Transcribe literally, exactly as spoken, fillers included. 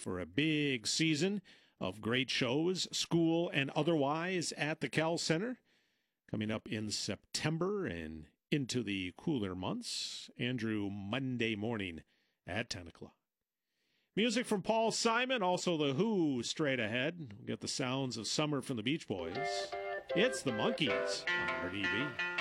for a big season of great shows, school and otherwise, at the Cal Center. Coming up in September and into the cooler months. Andrew, Monday morning at ten o'clock. Music from Paul Simon, also The Who straight ahead. We'll get the sounds of summer from the Beach Boys. It's the Monkees on R D B.